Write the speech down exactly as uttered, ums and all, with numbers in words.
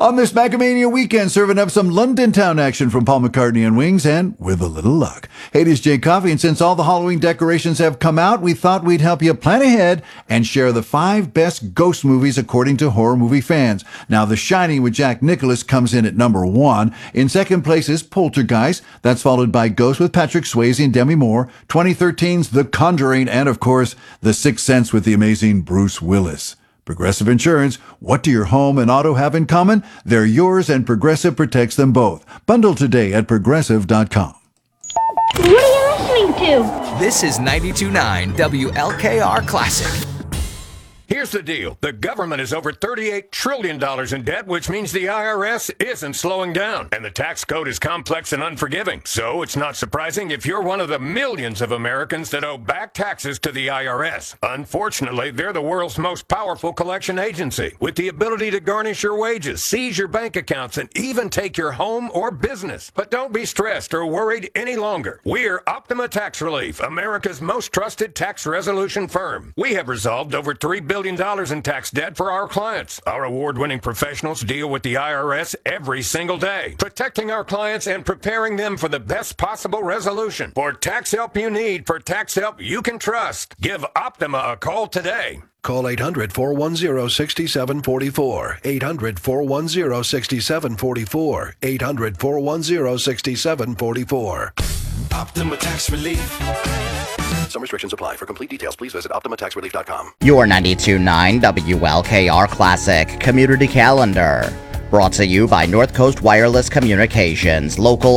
On this Macamania weekend, serving up some London Town action from Paul McCartney and Wings, and with a little luck. Hey, it is Jay Coffey, and since all the Halloween decorations have come out, we thought we'd help you plan ahead and share the five best ghost movies according to horror movie fans. Now, The Shining with Jack Nicklaus comes in at number one. In second place is Poltergeist. That's followed by Ghost with Patrick Swayze and Demi Moore, twenty thirteen's The Conjuring, and, of course, The Sixth Sense with the amazing Bruce Willis. Progressive Insurance, what do your home and auto have in common? They're yours, and Progressive protects them both. Bundle today at progressive dot com. What are you listening to? This is ninety-two point nine W L K R Classic. Here's the deal. The government is over thirty-eight trillion dollars in debt, which means the I R S isn't slowing down. And the tax code is complex and unforgiving. So it's not surprising if you're one of the millions of Americans that owe back taxes to the I R S. Unfortunately, they're the world's most powerful collection agency, with the ability to garnish your wages, seize your bank accounts, and even take your home or business. But don't be stressed or worried any longer. We're Optima Tax Relief, America's most trusted tax resolution firm. We have resolved over three billion dollars in tax debt for our clients. Our award-winning professionals deal with the I R S every single day, protecting our clients and preparing them for the best possible resolution. For tax help you need, for tax help you can trust, give Optima a call today. Call eight hundred, four one zero, six seven four four. eight hundred, four one zero, six seven four four. eight hundred, four one zero, six seven four four. Optima Tax Relief. Some restrictions apply. For complete details, please visit optima tax relief dot com. Your ninety-two point nine W L K R Classic Community Calendar. Brought to you by North Coast Wireless Communications, local